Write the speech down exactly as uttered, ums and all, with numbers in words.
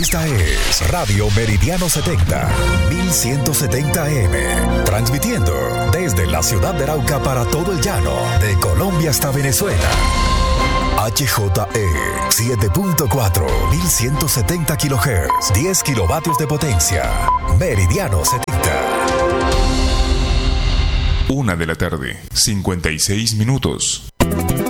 Esta es Radio Meridiano setenta, mil ciento setenta A M, transmitiendo desde la ciudad de Arauca para todo el llano, de Colombia hasta Venezuela. H J E siete punto cuatro, mil ciento setenta kilohertz, diez kilovatios de potencia. Meridiano setenta. Una de la tarde, cincuenta y seis minutos.